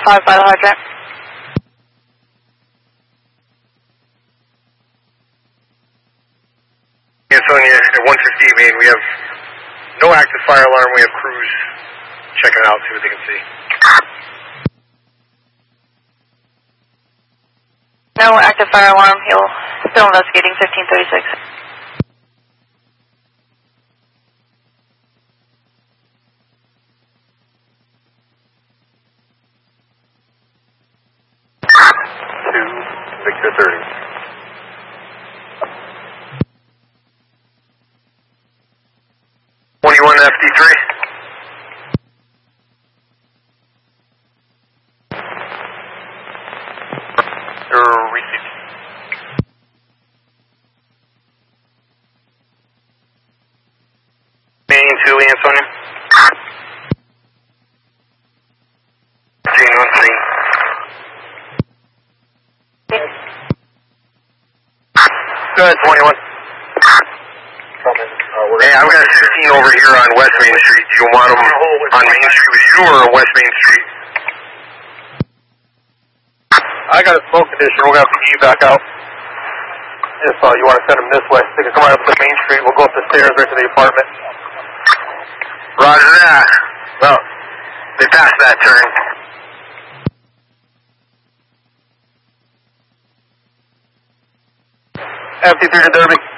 5 by the hydrant. Ansonia at 150 main, we have no active fire alarm. We have crews checking it out, see what they can see. No active fire alarm. He'll still investigating 1536. Victor 30. FD3. Receipt. Main 2, Ansonia. Jane 13. Go ahead, 21. Hey, I've got 15 over here on West Main Street. Do you want them on Main Street with you or West Main Street? I got a smoke condition. We're going to have to get you back out. If you want to send them this way, they can come right up to Main Street. We'll go up the stairs right to the apartment. Roger that. Well, they passed that turn. FD3 to Derby.